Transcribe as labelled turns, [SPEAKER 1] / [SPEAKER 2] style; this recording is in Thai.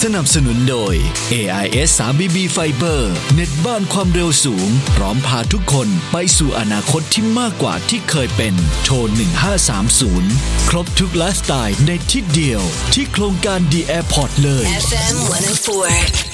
[SPEAKER 1] นับสนุนโดย AIS 3BB Fiber เน็ตบ้านความเร็วสูงพร้อมพาทุกคนไปสู่อนาคตที่มากกว่าที่เคยเป็นโทร1530ครบทุกไลฟ์สไตล์ในที่เดียวที่โครงการ The Airport เลย
[SPEAKER 2] FM 104